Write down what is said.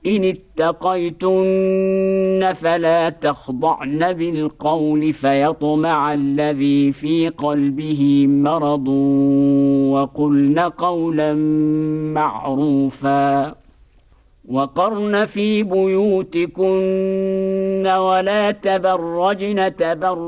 إن اتقيتن فلا تخضعن بالقول فيطمع الذي في قلبه مرض وقلن قولا معروفا وقرن في بيوتكن ولا تبرجن تبرج